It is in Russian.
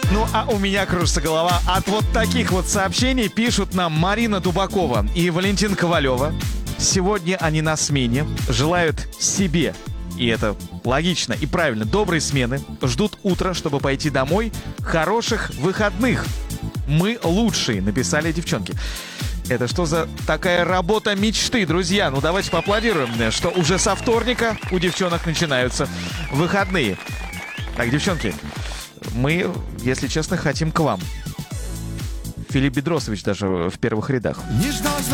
Ну, а у меня кружится голова от вот таких вот сообщений. Пишут нам Марина Дубакова и Валентин Ковалева. Сегодня они на смене, желают себе, и это логично и правильно, доброй смены, ждут утра, чтобы пойти домой, хороших выходных. Мы лучшие, написали девчонки. Это что за такая работа мечты, друзья? Ну, давайте поаплодируем, что уже со вторника у девчонок начинаются выходные. Так, девчонки, мы, если честно, хотим к вам. Филипп Бедросович даже в первых рядах. Не ждал